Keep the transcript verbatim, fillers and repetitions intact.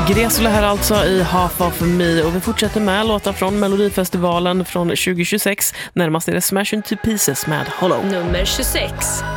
Gresula här alltså i Half of Me, och vi fortsätter med låtar från Melodifestivalen från tjugo tjugosex. Närmast är det Smash Into Pieces med Hollow. Nummer tjugosex.